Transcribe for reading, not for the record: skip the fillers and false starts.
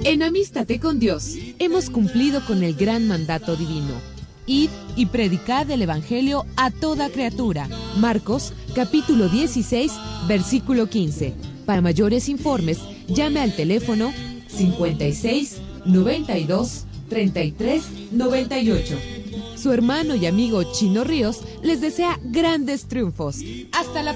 En Amístate con Dios, hemos cumplido con el gran mandato divino. Id y predicad el Evangelio a toda criatura. Marcos, capítulo 16, versículo 15. Para mayores informes, llame al teléfono 56 92 33 98. Su hermano y amigo Chino Ríos les desea grandes triunfos. Hasta la próxima.